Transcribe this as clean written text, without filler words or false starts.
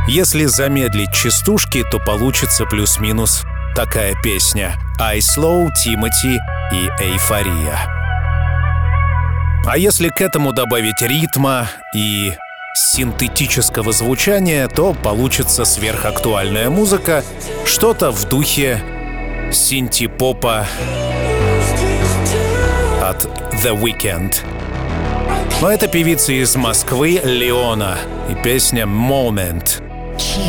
Если замедлить частушки, то получится плюс-минус такая песня: I Slow, Timothy и Эйфория. А если к этому добавить ритма и синтетического звучания, то получится сверхактуальная музыка, что-то в духе синти-попа от The Weeknd. Но это певица из Москвы Леона и песня «Moment».